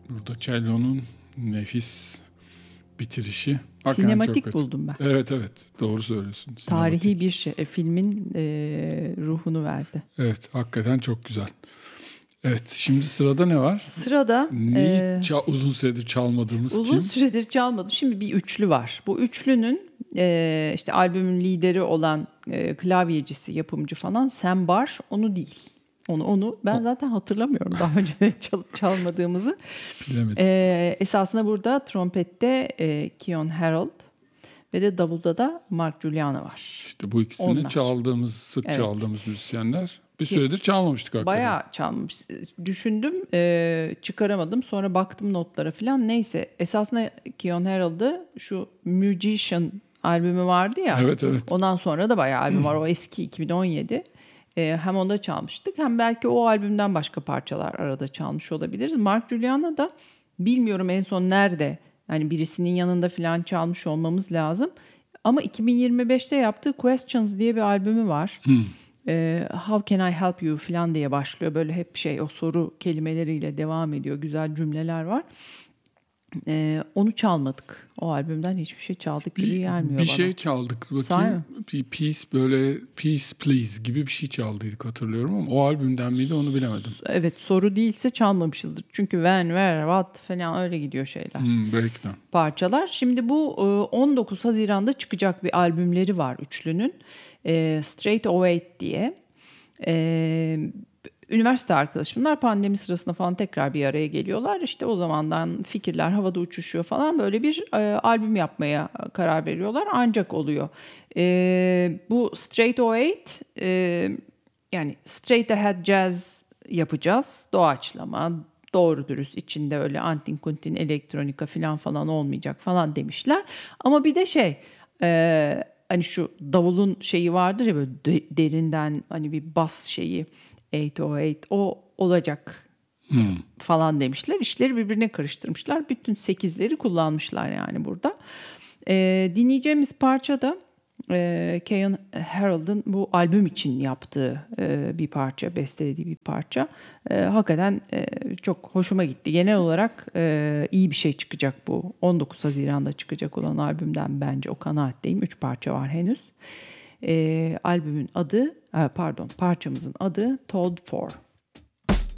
Burada cello'nun nefis bitirişi. Hakikaten Sinematik çok buldum ben. Evet, doğru söylüyorsun. Tarihi Sinematik. bir şey. Filmin ruhunu verdi. Evet, hakikaten çok güzel. Evet, şimdi sırada ne var? Sırada Neyi uzun süredir çalmadığımız uzun kim? süredir çalmadım. Şimdi bir üçlü var. Bu üçlünün işte albümün lideri olan klavyecisi, yapımcı falan Sam Barr, onu değil. Onu ben zaten hatırlamıyorum daha önce de çalıp çalmadığımızı. Bilemedim. Esasında burada trompette Keyon Harold ve de davulda da Mark Guiliana var. İşte bu ikisini Onlar. sık Evet. çaldığımız müzisyenler. Bir süredir çalmamıştık hakikaten. Bayağı çalmış. Düşündüm, çıkaramadım. Sonra baktım notlara falan. Neyse, esasında Keyon Harold'ı şu Musician albümü vardı ya. Evet. Ondan sonra da bayağı albüm var. O eski 2017. Hem onda çalmıştık, hem belki o albümden başka parçalar arada çalmış olabiliriz. Mark Guiliana da bilmiyorum en son nerede. Yani birisinin yanında falan çalmış olmamız lazım. Ama 2025'te yaptığı Questions diye bir albümü var. How can I help you falan diye başlıyor. Böyle hep o soru kelimeleriyle devam ediyor. Güzel cümleler var. Onu çalmadık. O albümden hiçbir şey çaldık gibi gelmiyor bana. Bir şey çaldık bakayım. Bir Peace Please gibi bir şey çaldıydık hatırlıyorum ama o albümden miydi onu bilemedim. Evet, soru değilse çalmamışızdır. Çünkü when, where, what falan öyle gidiyor şeyler. Belki de. Parçalar. Şimdi bu 19 Haziran'da çıkacak bir albümleri var üçlünün. Straight Away diye. Üniversite arkadaşımlar pandemi sırasında falan tekrar bir araya geliyorlar. İşte o zamandan fikirler havada uçuşuyor falan. Böyle bir albüm yapmaya karar veriyorlar. Ancak oluyor. Bu Straight Away yani straight ahead jazz yapacağız. Doğaçlama, doğru dürüst, içinde öyle antin kuntin elektronika falan olmayacak falan demişler. Ama bir de hani şu davulun şeyi vardır ya, böyle derinden hani bir bas şeyi, 808 o olacak falan demişler. İşleri birbirine karıştırmışlar. Bütün sekizleri kullanmışlar yani burada. Dinleyeceğimiz parça da Keyon Harold'ın bu albüm için yaptığı bir parça, bestelediği bir parça. Hakikaten çok hoşuma gitti. Genel olarak iyi bir şey çıkacak bu. 19 Haziran'da çıkacak olan albümden bence o kanaatteyim. 3 parça var henüz. Parçamızın adı Told For.